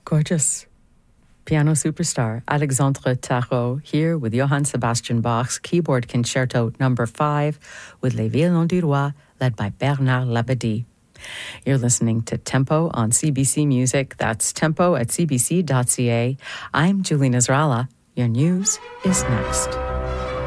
Gorgeous. Piano superstar Alexandre Tarot here with Johann Sebastian Bach's Keyboard Concerto No. 5 with Les Violons du Roi, led by Bernard Labadie. You're listening to Tempo on CBC Music. That's tempo at cbc.ca. I'm Julie Nasrallah. Your news is next.